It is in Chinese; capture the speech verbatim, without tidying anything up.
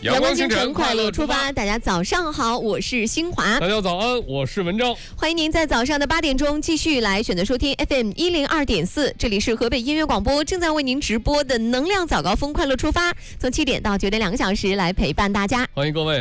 阳光清晨，快乐出发。大家早上好，我是新华。 大家早安，我是文章。 欢迎您在早上的八点钟继续来选择收听 F M 一零二点四，这里是河北音乐广播正在为您直播的能量早高峰快乐出发，从七点到九点两个小时来陪伴大家。 欢迎各位。